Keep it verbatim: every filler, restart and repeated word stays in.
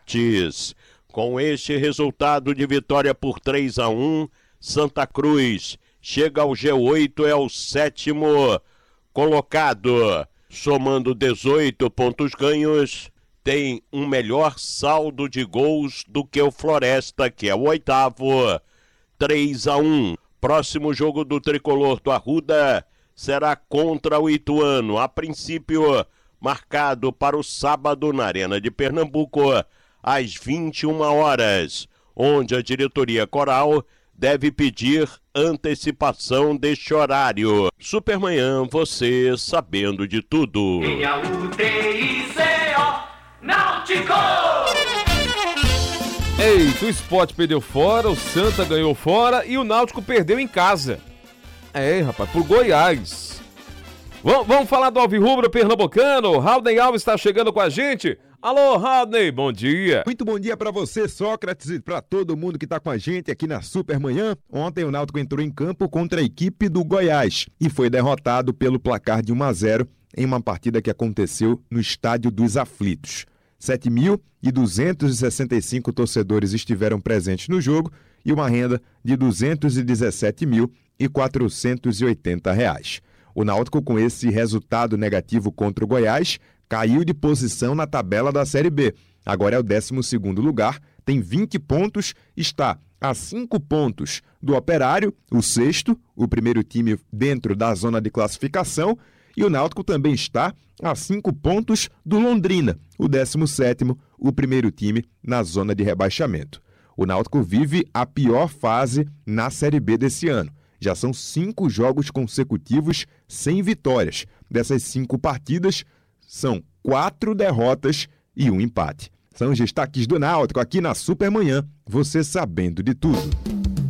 grátis. Com este resultado de vitória por três a um, Santa Cruz chega ao G oito, é o sétimo colocado. Somando dezoito pontos ganhos, tem um melhor saldo de gols do que o Floresta, que é o oitavo. três a um. Próximo jogo do Tricolor do Arruda será contra o Ituano, a princípio marcado para o sábado na Arena de Pernambuco, às vinte e uma horas, onde a diretoria coral deve pedir antecipação deste horário. Supermanhã, você sabendo de tudo. Náutico! Eita, o Sport perdeu fora, o Santa ganhou fora e o Náutico perdeu em casa. É, rapaz, por Goiás. Vamos, vamos falar do Alvirrubro Pernambucano. Raudney Alves está chegando com a gente. Alô, Raudney, bom dia. Muito bom dia para você, Sócrates, e para todo mundo que está com a gente aqui na Supermanhã. Ontem o Náutico entrou em campo contra a equipe do Goiás e foi derrotado pelo placar de um a zero em uma partida que aconteceu no Estádio dos Aflitos. sete mil duzentos e sessenta e cinco torcedores estiveram presentes no jogo e uma renda de duzentos e dezessete mil e quatrocentos e oitenta reais. O Náutico, com esse resultado negativo contra o Goiás, caiu de posição na tabela da Série B. Agora é o décimo segundo lugar, tem vinte pontos, está a cinco pontos do Operário, o sexto, o primeiro time dentro da zona de classificação, e o Náutico também está a cinco pontos do Londrina, o décimo sétimo, o primeiro time na zona de rebaixamento. O Náutico vive a pior fase na Série B desse ano. Já são cinco jogos consecutivos sem vitórias. Dessas cinco partidas, são quatro derrotas e um empate. São os destaques do Náutico aqui na Supermanhã, você sabendo de tudo.